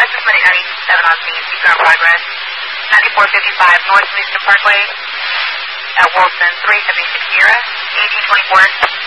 this is Medic 97 on scene, keep on progress. 9455 North Houston Parkway at Wilson, 3760, 1824.